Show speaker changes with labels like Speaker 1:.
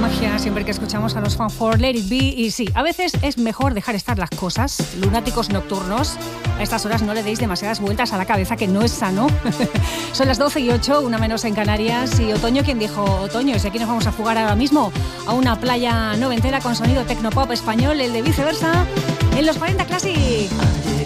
Speaker 1: magia siempre que escuchamos a los Fun 4, Let It Be. Y sí, a veces es mejor dejar estar las cosas. Lunáticos nocturnos, a estas horas no le deis demasiadas vueltas a la cabeza, que no es sano. Son las 12:08, una menos en Canarias. Y Otoño, ¿quién dijo otoño? ¿Es aquí nos vamos a fugar ahora mismo a una playa noventera con sonido tecnopop español, el de Viceversa, en los 40 Classic.